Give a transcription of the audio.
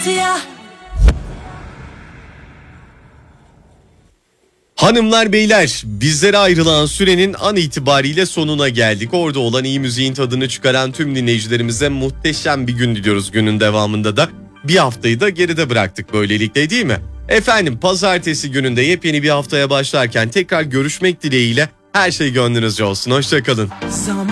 batıya. Hanımlar beyler, bizlere ayrılan sürenin an itibariyle sonuna geldik. Orada olan iyi müziğin tadını çıkaran tüm dinleyicilerimize muhteşem bir gün diliyoruz. Günün devamında da bir haftayı da geride bıraktık böylelikle, değil mi? Efendim, pazartesi gününde yepyeni bir haftaya başlarken tekrar görüşmek dileğiyle her şey gönlünüzce olsun. Hoşça kalın.